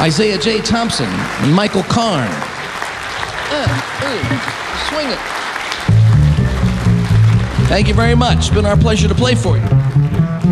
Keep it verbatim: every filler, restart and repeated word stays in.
Isaiah J. Thompson and Michael Karn. Uh, ooh, swing it. Thank you very much. It's been our pleasure to play for you.